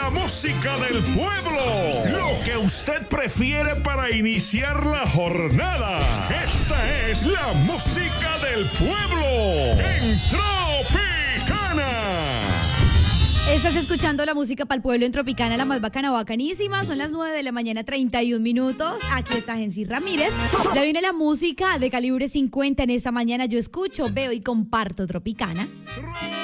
la música del pueblo. Lo que usted prefiere para iniciar la jornada. Esta es la música del pueblo en Tropicana. Estás escuchando la música para el pueblo en Tropicana, la más bacana, bacanísima. Son las 9 de la mañana, 31 minutos. Aquí está Gensi Ramírez. Ya viene la música de calibre 50 en esta mañana. Yo escucho, veo y comparto Tropicana.